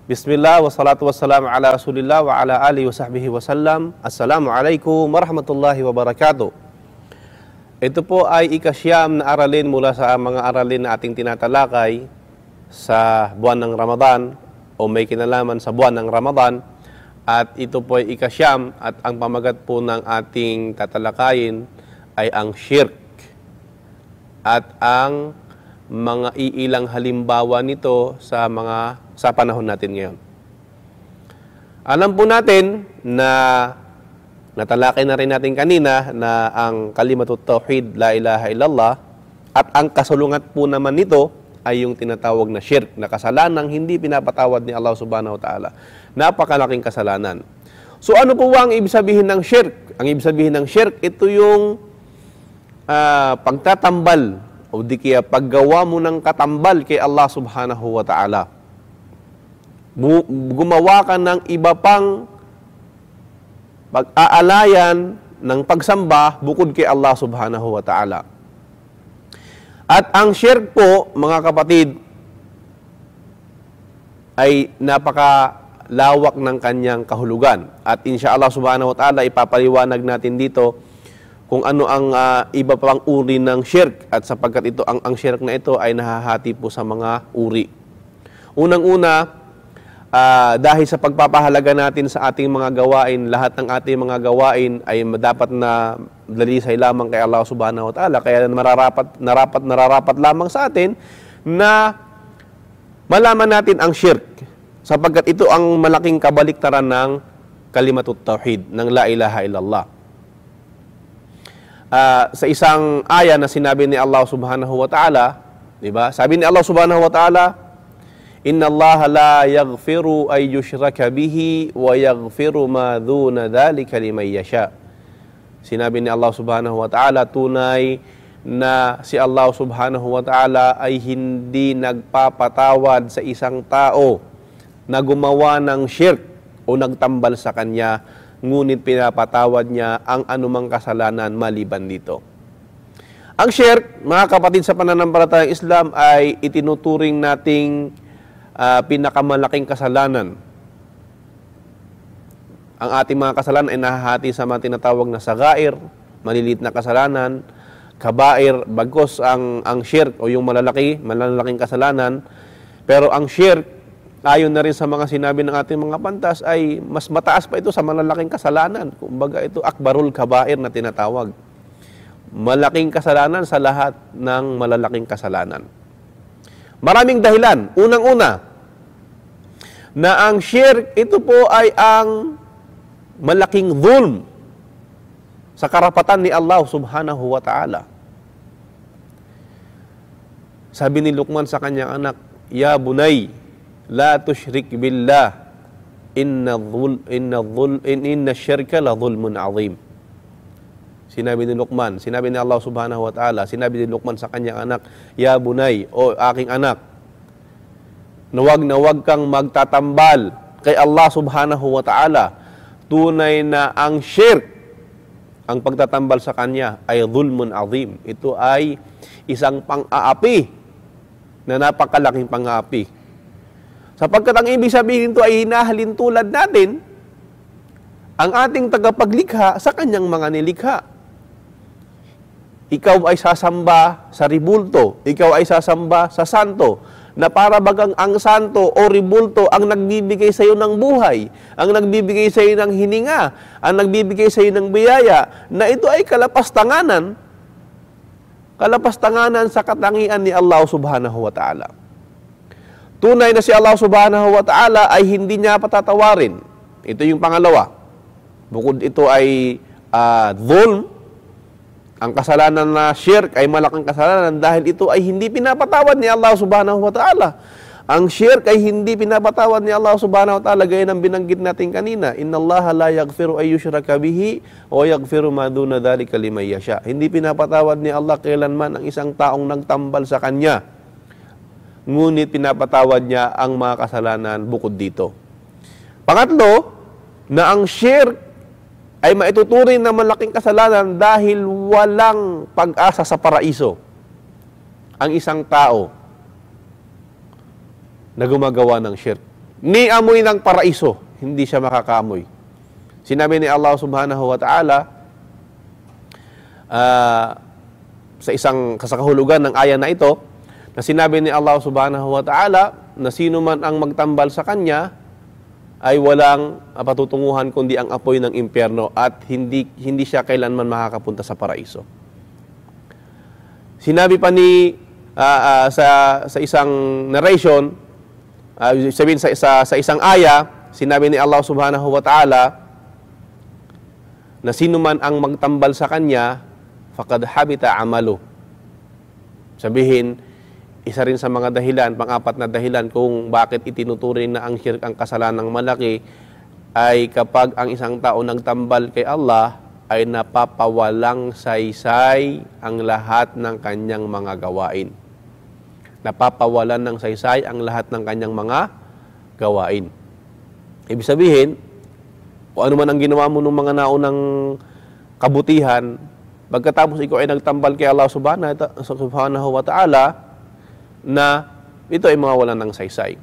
Bismillah, wassalatu wassalamu ala rasulillah wa ala alihi wa sahbihi wasallam. Assalamualaikum warahmatullahi wabarakatuh. Ito po ay ikasyam na aralin mula sa mga aralin na ating tinatalakay sa buwan ng Ramadan o may kinalaman sa buwan ng Ramadan. At ito po ay ikasyam at ang pamagat po ng ating tatalakayin ay ang shirk at ang mga iilang halimbawa nito sa panahon natin ngayon. Alam po natin na natalakay na rin natin kanina na ang kalimatut tauhid, la ilaha illallah, at ang kasulungat po naman nito ay yung tinatawag na shirk, na kasalanang hindi pinapatawad ni Allah subhanahu wa ta'ala. Napakalaking kasalanan. So ano po ang ibig sabihin ng shirk? Ang ibig sabihin ng shirk, ito yung pagtatambal o di kaya paggawa mo ng katambal kay Allah subhanahu wa ta'ala. Gumawa ka ng iba pang pag-aalayan ng pagsamba bukod kay Allah subhanahu wa ta'ala. At ang shirk po, mga kapatid, ay napakalawak ng kanyang kahulugan. At insyaAllah subhanahu wa ta'ala, ipapaliwanag natin dito kung ano ang iba pang uri ng shirk. At sapagkat ito, ang shirk na ito ay nahahati po sa mga uri. Unang-una, dahil sa pagpapahalaga natin sa ating mga gawain, lahat ng ating mga gawain ay dapat na dalisay lamang kay Allah subhanahu wa ta'ala. Kaya nararapat lamang sa atin na malaman natin ang shirk, sapagkat ito ang malaking kabaliktaran ng kalimatut tauhid, ng la ilaha illallah. Sa isang aya na sinabi ni Allah subhanahu wa ta'ala, diba? Sabi ni Allah subhanahu wa ta'ala, Inna Allah la yaghfiru ay yushraka bihi wa yaghfiru ma dhuna dhalika liman yasha. Sinabi ni Allah subhanahu wa ta'ala, tunay na si Allah subhanahu wa ta'ala ay hindi nagpapatawad sa isang tao na gumawa ng shirk o nagtambal sa kanya, ngunit pinapatawad niya ang anumang kasalanan maliban dito. Ang shirk, mga kapatid, sa pananampalatayang Islam ay itinuturing nating pinakamalaking kasalanan. Ang ating mga kasalanan ay nahahati sa mga tinatawag na sagair, maliliit na kasalanan, kabair, bagkos ang shirk o yung malalaking kasalanan. Pero ang shirk, ayon na rin sa mga sinabi ng ating mga pantas, ay mas mataas pa ito sa malalaking kasalanan. Kumbaga ito akbarul kabair na tinatawag. Malaking kasalanan sa lahat ng malalaking kasalanan. Maraming dahilan. Unang-una, na ang shirk, ito po ay ang malaking dhulm sa karapatan ni Allah subhanahu wa ta'ala. Sabi ni Luqman sa kanyang anak, Ya bunay, la tushrik billah, inna syirka la dhulmun azim. Sinabi ni Luqman, sinabi ni Allah subhanahu wa ta'ala, sinabi ni Luqman sa kanyang anak, Ya bunay, o aking anak, na wag kang magtatambal kay Allah subhanahu wa ta'ala. Tunay na ang shirk, ang pagtatambal sa kanya, ay dhulmun azim. Ito ay isang pang-aapi na napakalaking pang-aapi. Sapagkat ang ibig sabihin nito ay hinahalin tulad natin ang ating tagapaglikha sa kanyang mga nilikha. Ikaw ay sasamba sa ribulto, ikaw ay sasamba sa santo, na para bagang ang santo o ribulto ang nagbibigay sa iyo ng buhay, ang nagbibigay sa iyo ng hininga, ang nagbibigay sa iyo ng biyaya, na ito ay kalapastanganan sa katangian ni Allah subhanahu wa ta'ala. Tunay na si Allah subhanahu wa ta'ala ay hindi niya patatawarin. Ito yung pangalawa. Bukod ito ay dhulm, ang kasalanan na shirk ay malaking kasalanan dahil ito ay hindi pinapatawad ni Allah subhanahu wa ta'ala. Ang shirk ay hindi pinapatawad ni Allah subhanahu wa ta'ala, gaya ng binanggit natin kanina. Inna Allah la yaghfiru ay yushraka bihi wa yaghfiru ma duna dhalika liman yasha. Hindi pinapatawad ni Allah kailanman ang isang taong nagtambal sa kanya, ngunit pinapatawad niya ang mga kasalanan bukod dito. Pangatlo, na ang shirk ay maituturing na malaking kasalanan dahil walang pag-asa sa paraiso ang isang tao na gumagawa ng shirk. ni amoy ng paraiso, hindi siya makakaamoy. Sinabi ni Allah subhanahu wa ta'ala sa kahulugan ng aya na ito, na sinabi ni Allah subhanahu wa ta'ala na sino man ang magtambal sa kanya ay walang patutunguhan kundi ang apoy ng impyerno at hindi siya kailanman makakapunta sa paraiso. Sinabi pa ni sa isang narration, sabihin sa isang aya, sinabi ni Allah subhanahu wa ta'ala na sino man ang magtambal sa kanya, faqad habita amalu. Sabihin, isa rin sa mga dahilan, pang-apat na dahilan kung bakit itinuturing na ang syirk ang kasalanang malaki ay kapag ang isang tao nagtambal kay Allah ay napapawalang saysay ang lahat ng kanyang mga gawain. Napapawalan ng saysay ang lahat ng kanyang mga gawain. Ibig sabihin, kung ano man ang ginawa mo ng mga naunang kabutihan, pagkatapos ikaw ay nagtambal kay Allah subhanahu wa ta'ala, na ito ay mawawalan ng saysay.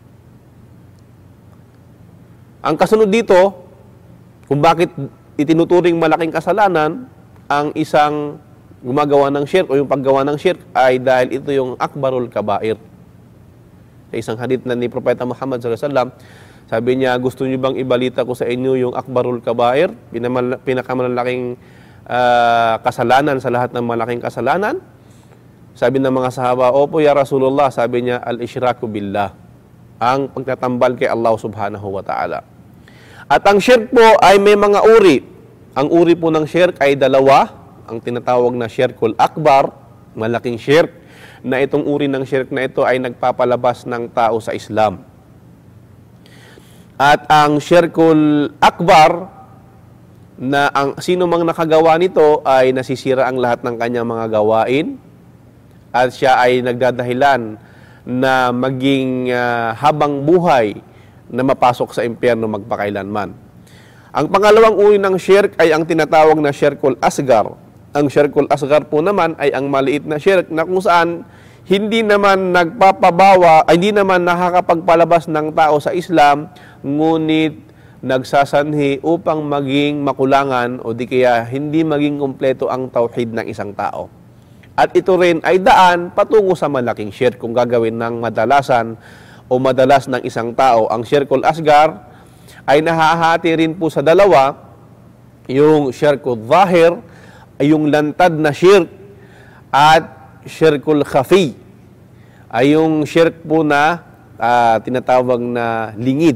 Ang kasunod dito, kung bakit itinuturing malaking kasalanan ang isang gumagawa ng shirk o yung paggawa ng shirk ay dahil ito yung akbarul kabair. Sa isang hadith na ni Propeta Muhammad sallallahu alaihi wasallam, sabi niya, gusto niyo bang ibalita ko sa inyo yung akbarul kabair, pinakamalaking kasalanan sa lahat ng malaking kasalanan? Sabi ng mga sahaba, opo ya Rasulullah, sabi niya, al-isyraku billah, ang pagtatambal kay Allah subhanahu wa ta'ala. At ang shirk po ay may mga uri. Ang uri po ng shirk ay dalawa, ang tinatawag na syirkul akbar, malaking shirk, na itong uri ng shirk na ito ay nagpapalabas ng tao sa Islam. At ang syirkul akbar, na ang sino mang nakagawa nito ay nasisira ang lahat ng kanyang mga gawain, at siya ay nagdadahilan na maging habang buhay na mapasok sa impyerno magpakailanman. Ang pangalawang uri ng shirk ay ang tinatawag na syirkul asgar. Ang syirkul asgar po naman ay ang maliit na shirk na kung saan hindi naman hindi naman nakakapagpalabas ng tao sa Islam, ngunit nagsasanhi upang maging makulangan o di kaya hindi maging kumpleto ang tauhid ng isang tao. At ito rin ay daan patungo sa malaking shirk kung gagawin ng madalasan o madalas ng isang tao. Ang syirkul asgar ay nahahati rin po sa dalawa, yung syirkul zahir, ay yung lantad na shirk, at syirkul khafi, ay yung shirk po na tinatawag na lingid.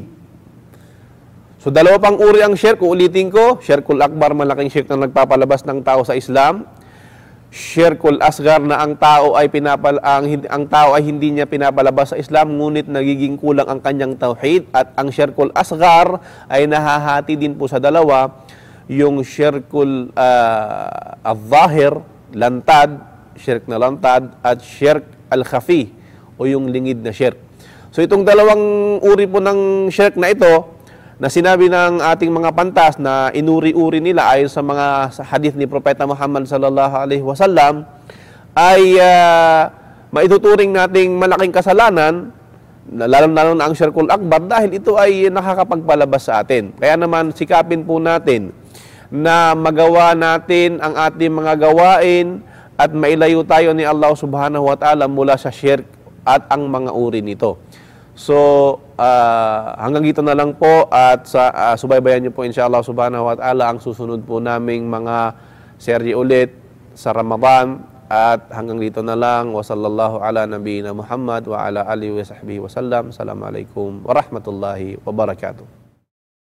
So dalawa pang uri ang shirk, uulitin ko, syirkul akbar, malaking shirk na nagpapalabas ng tao sa Islam. Syirkul asgar na ang tao ay hindi niya pinapalabas sa Islam, ngunit nagiging kulang ang kanyang tauhid. At ang syirkul asgar ay nahahati din po sa dalawa, yung syirkul al-zahir, lantad, syirk na lantad, at syirk al-khafi o yung lingid na syirk. So itong dalawang uri po ng syirk na ito na sinabi ng ating mga pantas na inuri-uri nila ayon sa mga hadith ni Propeta Muhammad sallallahu alaihi wasallam ay maituturing nating malaking kasalanan, lalo na ang syirkul akbar, dahil ito ay nakakapagpalabas sa atin. Kaya naman sikapin po natin na magawa natin ang ating mga gawain at mailayo tayo ni Allah subhanahu wa ta'ala mula sa syirk at ang mga uri nito. So, hanggang dito na lang po, at subaybayan niyo po inshallah subhanahu wa ta'ala ang susunod po naming mga serye ulit sa Ramadan. At hanggang dito na lang, wa sallallahu ala nabiyina Muhammad wa ala alihi wa sahbihi wa sallam. Assalamualaikum warahmatullahi wabarakatuh.